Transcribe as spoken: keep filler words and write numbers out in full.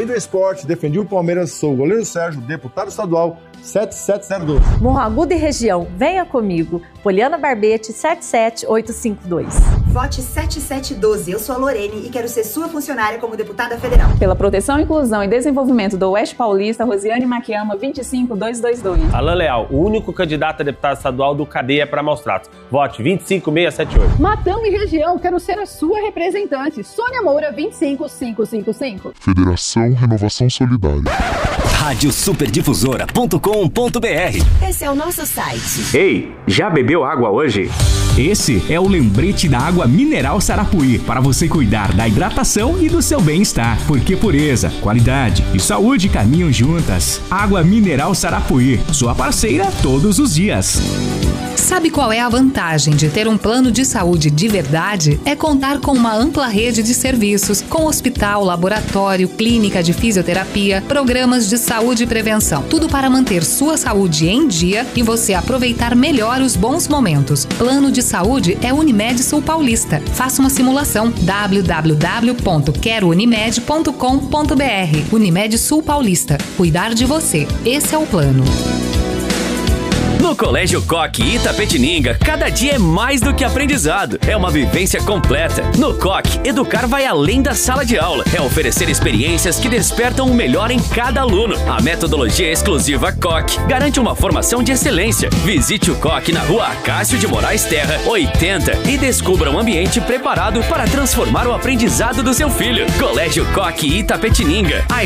defende o esporte, defendi o Palmeiras, sou o goleiro Sérgio, deputado estadual sete sete zero dois. Morro Agudo e região, venha comigo. Poliana Barbete, sete sete oito cinco dois. Vote sete sete um dois. Eu sou a Lorene e quero ser sua funcionária como deputada federal. Pela proteção, inclusão e desenvolvimento do Oeste Paulista, Rosiane Maquiama, vinte e cinco dois dois dois. Alain Leal, o único candidato a deputado estadual do Cadeia para Maus Tratos. Vote vinte e cinco seis sete oito. Matão e região, quero ser a sua representante. Sônia Moura, vinte e cinco cinco cinco cinco. Federação Renovação Solidária. rádio superdifusora ponto com ponto br. Esse é o nosso site. Ei, já bebeu água hoje? Esse é o lembrete da água mineral Sarapuí, para você cuidar da hidratação e do seu bem-estar. Porque pureza, qualidade e saúde caminham juntas. Água mineral Sarapuí, sua parceira todos os dias. Sabe qual é a vantagem de ter um plano de saúde de verdade? É contar com uma ampla rede de serviços, com hospital, laboratório, clínica de fisioterapia, programas de saúde e prevenção. Tudo para manter sua saúde em dia e você aproveitar melhor os bons momentos. Plano de saúde é Unimed Sul Paulista. Faça uma simulação. w w w ponto quero unimed ponto com ponto br. Unimed Sul Paulista. Cuidar de você. Esse é o plano. No Colégio Coque Itapetininga, cada dia é mais do que aprendizado. É uma vivência completa. No Coque, educar vai além da sala de aula. É oferecer experiências que despertam o melhor em cada aluno. A metodologia exclusiva Coque garante uma formação de excelência. Visite o Coque na rua Acácio de Moraes Terra, oitenta e descubra um ambiente preparado para transformar o aprendizado do seu filho. Colégio Coque Itapetininga. A